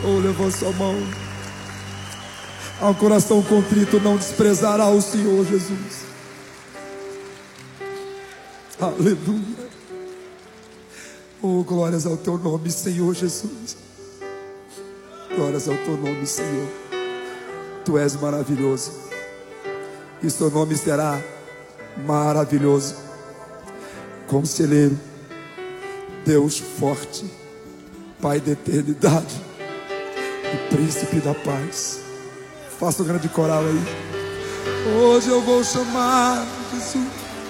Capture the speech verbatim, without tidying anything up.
Oh, levou sua mão. Ao coração contrito não desprezará o Senhor Jesus. Aleluia. Oh, glórias ao teu nome, Senhor Jesus. Glórias ao teu nome, Senhor. Tu és maravilhoso, e seu nome será maravilhoso. Conselheiro, Deus forte, Pai da eternidade e Príncipe da paz. Faça um grande coral aí. Hoje eu vou chamar Jesus.